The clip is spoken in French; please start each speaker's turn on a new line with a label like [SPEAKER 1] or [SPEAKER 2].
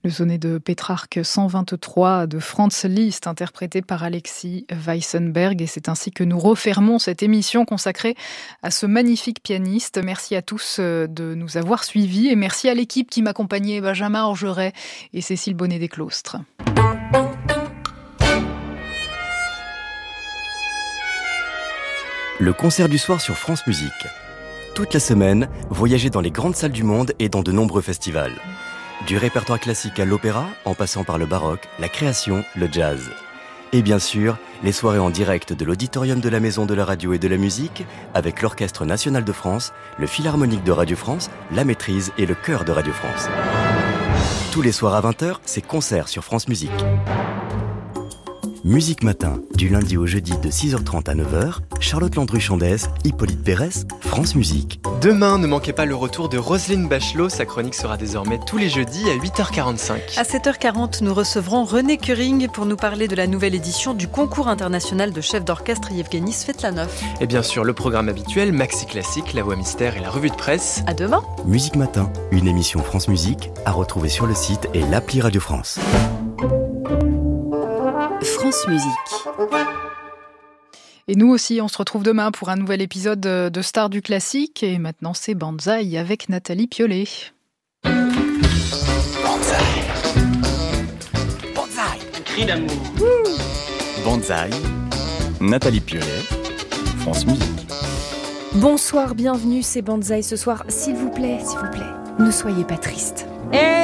[SPEAKER 1] Le sonnet de Pétrarque 123 de Franz Liszt, interprété par Alexis Weissenberg. Et c'est ainsi que nous refermons cette émission consacrée à ce magnifique pianiste. Merci à tous de nous avoir suivis et merci à l'équipe qui m'accompagnait, Benjamin Orgeret et Cécile Bonnet-Desclostres.
[SPEAKER 2] Le concert du soir sur France Musique. Toute la semaine, voyagez dans les grandes salles du monde et dans de nombreux festivals. Du répertoire classique à l'opéra, en passant par le baroque, la création, le jazz. Et bien sûr, les soirées en direct de l'auditorium de la Maison de la Radio et de la Musique, avec l'Orchestre National de France, le Philharmonique de Radio France, la Maîtrise et le Chœur de Radio France. Tous les soirs à 20h, c'est concert sur France Musique. Musique Matin, du lundi au jeudi de 6h30 à 9h, Charlotte Landru-Chandès, Hippolyte Pérès, France Musique.
[SPEAKER 3] Demain, ne manquez pas le retour de Roselyne Bachelot. Sa chronique sera désormais tous les jeudis à 8h45.
[SPEAKER 4] À 7h40, nous recevrons René Curing pour nous parler de la nouvelle édition du concours international de chef d'orchestre Yevgeny Svetlanov.
[SPEAKER 3] Et bien sûr, le programme habituel, Maxi Classique, La Voix Mystère et la Revue de Presse.
[SPEAKER 4] À demain.
[SPEAKER 2] Musique Matin, une émission France Musique à retrouver sur le site et l'appli Radio France.
[SPEAKER 5] France Musique.
[SPEAKER 1] Et nous aussi, on se retrouve demain pour un nouvel épisode de Stars du classique. Et maintenant, c'est Banzai avec Nathalie Piollet.
[SPEAKER 6] Banzai. Banzai. Un cri d'amour.
[SPEAKER 7] Banzai. Nathalie Piollet. France Musique.
[SPEAKER 5] Bonsoir, bienvenue, c'est Banzai ce soir. S'il vous plaît, ne soyez pas triste.